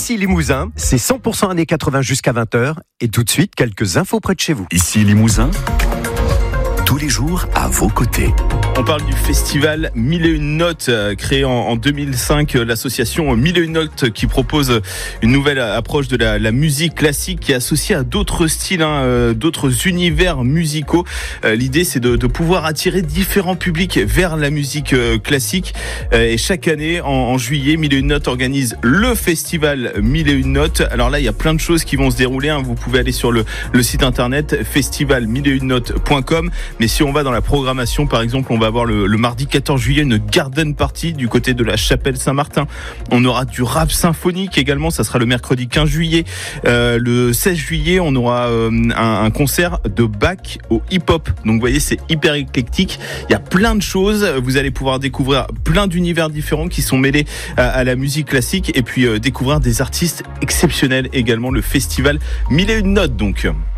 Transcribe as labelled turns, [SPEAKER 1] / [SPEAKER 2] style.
[SPEAKER 1] Ici Limousin, c'est 100% années 80 jusqu'à 20h. Et tout de suite, quelques infos près de chez vous.
[SPEAKER 2] Ici Limousin, tous les jours à vos côtés.
[SPEAKER 3] On parle du festival 1001 Notes, créé en 2005, l'association 1001 Notes qui propose une nouvelle approche de la musique classique qui est associée à d'autres styles, d'autres univers musicaux. L'idée, c'est de pouvoir attirer différents publics vers la musique classique. Et chaque année, en juillet, 1001 Notes organise le festival 1001 Notes. Alors là, il y a plein de choses qui vont se dérouler. Vous pouvez aller sur le site internet festival1001notes.com. Mais si on va dans la programmation, par exemple, on va avoir le mardi 14 juillet une garden party du côté de la chapelle Saint-Martin. On aura du rap symphonique également, ça sera le mercredi 15 juillet. Le 16 juillet, on aura un concert de Bach au hip-hop. Donc vous voyez, c'est hyper éclectique. Il y a plein de choses. Vous allez pouvoir découvrir plein d'univers différents qui sont mêlés à la musique classique et puis découvrir des artistes exceptionnels également. Le festival 1001 Notes donc.